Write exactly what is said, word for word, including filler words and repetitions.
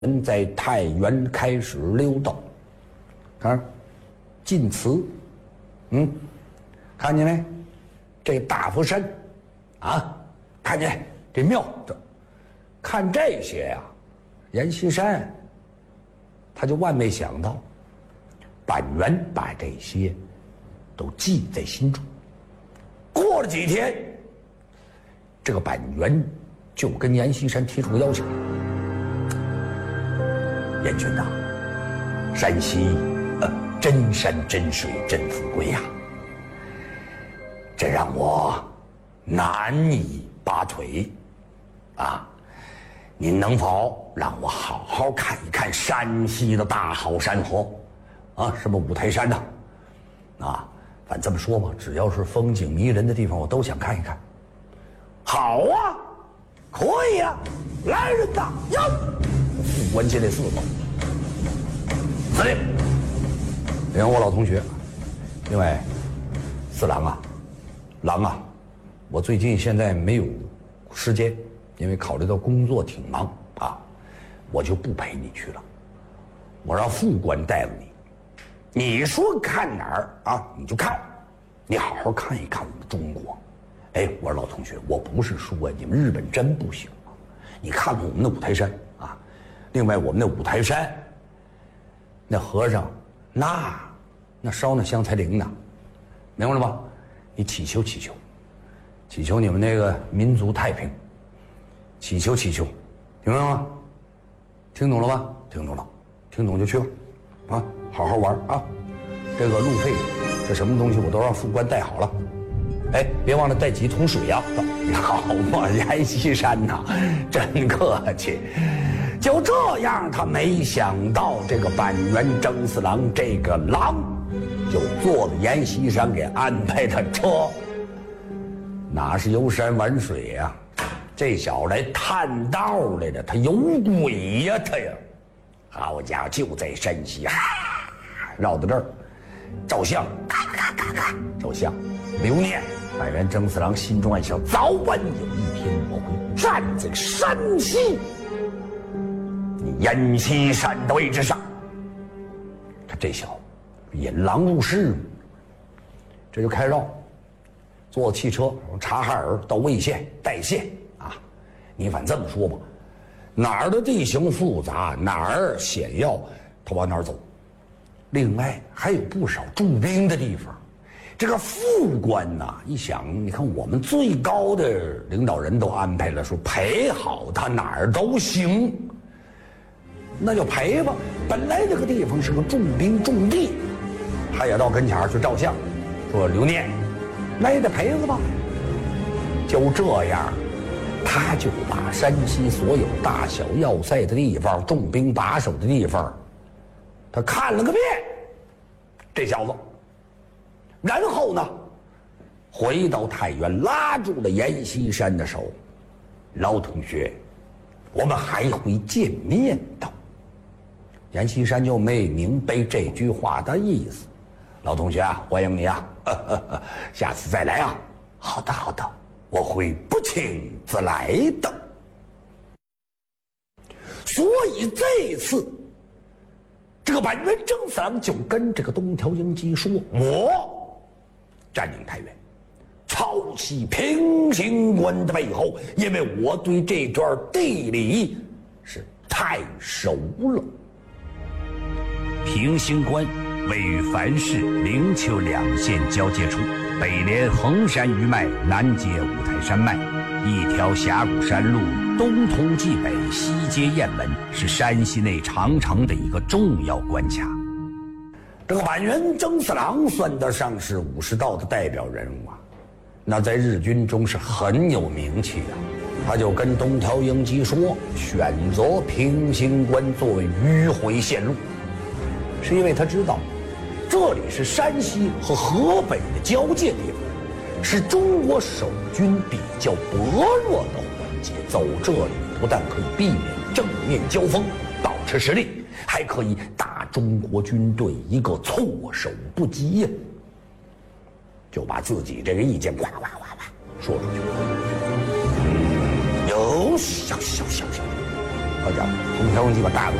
人在太原开始溜达，看晋祠，嗯，看见没？这大佛山，啊，看见没？这庙，这看这些呀、啊，阎锡山他就万没想到，板垣把这些都记在心中。过了几天，这个板垣就跟阎锡山提出要求：阎君呐，山西呃真山真水真富贵呀、啊，这让我难以拔腿啊！您能否让我好好看一看山西的大好山河啊？什么五台山呐、啊？啊，反正这么说吧，只要是风景迷人的地方，我都想看一看。好啊，可以呀、啊，来人呐，呀！副官接这四个，司令，领我老同学。另外，四郎啊，郎啊，我最近现在没有时间，因为考虑到工作挺忙啊，我就不陪你去了。我让副官带着你，你说看哪儿啊，你就看，你好好看一看我们中国。哎，我说老同学，我不是说你们日本真不行啊，你看看我们的五台山啊。另外，我们那五台山，那和尚，那那烧那香才灵呢，明白了吗？你祈求祈求，祈求你们那个民族太平，祈求祈求，明白吗？听懂了吗？听懂了，听懂就去吧，啊，好好玩啊！这个路费，这什么东西我都让副官带好了。哎，别忘了带几桶水呀、啊！好嘛，阎锡山呐，真客气。就这样，他没想到这个板垣征四郎这个郎，就坐了阎锡山给安排的车，哪是游山玩水呀、啊？这小子来探道来的，他有鬼呀、啊，他呀！好家伙，就在山西啊，绕到这儿，照相，咔咔咔咔，照相，留念。板垣征四郎心中暗想：早晚有一天，我会站在山西你阎锡山的位置上。他这小子引狼入室，这就开绕，坐汽车从察哈尔到魏县、代县啊。你反这么说吧，哪儿的地形复杂，哪儿险要，他往哪儿走。另外还有不少驻兵的地方。这个副官呐，一想，你看我们最高的领导人都安排了，说陪好他哪儿都行，那就陪吧。本来这个地方是个驻兵驻地，他也到跟前去照相，说留念，那也得陪着吧。就这样，他就把山西所有大小要塞的地方、重兵把守的地方，他看了个遍。这小子。然后呢，回到太原，拉住了阎锡山的手，老同学，我们还会见面的。阎锡山就没明白这句话的意思。老同学啊，欢迎你啊，呵呵呵，下次再来啊。好的，好的，我会不请自来的。所以这次，这个板垣征四郎就跟这个东条英机说：“我。”占领太原，抄袭平型关的背后，因为我对这段地理是太熟了。 平型关位于樊市灵丘两县交界处，北连衡山余脉，南接五台山脉，一条峡谷山路，东通冀北，西接雁门，是山西内长城的一个重要关卡。 这个板垣征四郎算得上是武士道的代表人物啊，那在日军中是很有名气的。他就跟东条英机说，选择平型关作为迂回线路，是因为他知道这里是山西和河北的交界地方，是中国守军比较薄弱的环节。走这里不但可以避免正面交锋，保持实力，还可以打中国军队一个措手不及呀！就把自己这个意见呱呱呱呱说出去。有小小小小， 好家伙，红条鸡巴大